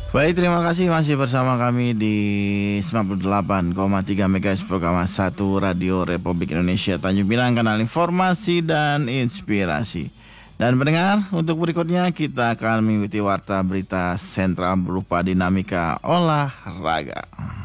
Baik, terima kasih masih bersama kami di 98,3 MHz program 1 Radio Republik Indonesia Tanjung Pinang, kanal informasi dan inspirasi. Dan pendengar, untuk berikutnya kita akan mengikuti warta berita sentral berupa dinamika olahraga.